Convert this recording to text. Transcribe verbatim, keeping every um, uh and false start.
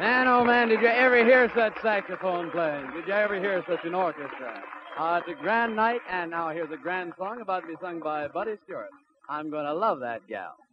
Man, oh man, did you ever hear such saxophone playing? Did you ever hear such an orchestra? Uh, it's a grand night, and now here's a grand song about to be sung by Buddy Stewart. I'm going to love that gal.